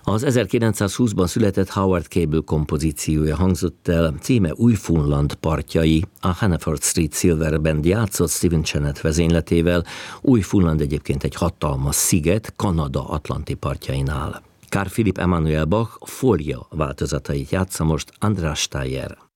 Az 1920-ban született Howard Cable kompozíciója hangzott el, címe Új-Funland partjai, a Hannaford Street Silver Band játszott Stephen Channett vezényletével. Új-Funland egyébként egy hatalmas sziget, Kanada atlanti partjain áll. Carl Philipp Emanuel Bach Folia változatait játsza most András Steyer.